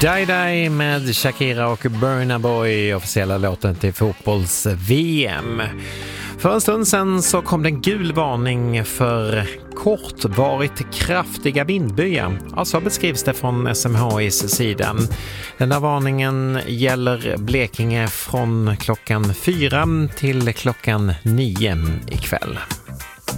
Die Die med Shakira och Burna Boy, officiella låten till fotbolls-VM. För en stund sedan så kom det en gul varning för kortvarigt kraftiga vindbyar. Alltså beskrivs det från SMHIs sida. Den där varningen gäller Blekinge från klockan 4 till klockan 9 ikväll.